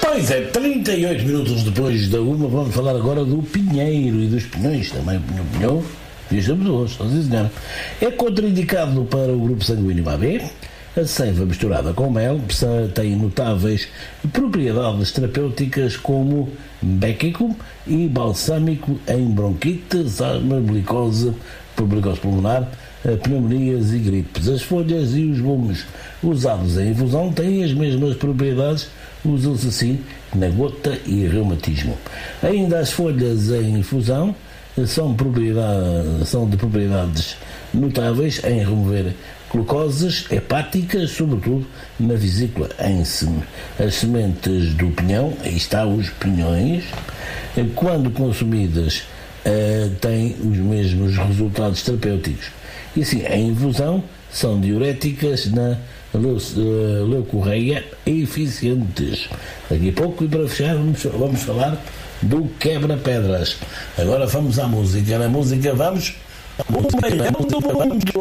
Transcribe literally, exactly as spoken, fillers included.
Pois é, trinta e oito minutos depois da uma, vamos falar agora do pinheiro e dos pinhões também. O pinhão, pinhão, e estamos hoje, é contraindicado para o grupo sanguíneo A B. A seiva misturada com mel tem notáveis propriedades terapêuticas como béquico e balsâmico em bronquites, asma, glicose, glicose pulmonar, pneumonias e gripes. As folhas e os lumes usados em infusão têm as mesmas propriedades, usam-se assim na gota e reumatismo. Ainda as folhas em infusão são, propriedade, são de propriedades notáveis em remover glucoses hepáticas, sobretudo na vesícula, em sem. As sementes do pinhão, aí está os pinhões, quando consumidas têm os mesmos resultados terapêuticos. E assim, em infusão, são diuréticas na leucorreia eficientes. Daqui a pouco, e para fechar, vamos, vamos falar do quebra-pedras. Agora vamos à música. Na música vamos... vamos